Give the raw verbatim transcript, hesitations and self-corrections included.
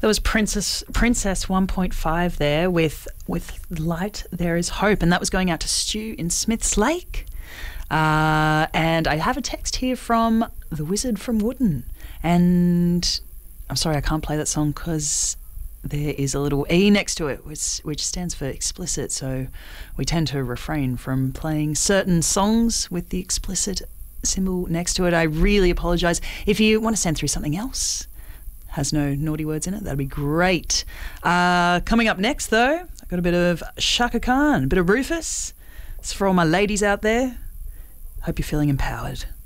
There was Princess Princess one point five there with with Light There Is Hope, and that was going out to Stu in Smiths Lake. Uh, and I have a text here from the Wizard from Wootton, and I'm sorry I can't play that song because there is a little E next to it, which, which stands for explicit, so we tend to refrain from playing certain songs with the explicit symbol next to it. I really apologise. If you want to send through something else, has no naughty words in it, that'd be great. Uh, coming up next, though, I've got a bit of Shaka Khan, a bit of Rufus. It's for all my ladies out there. Hope you're feeling empowered.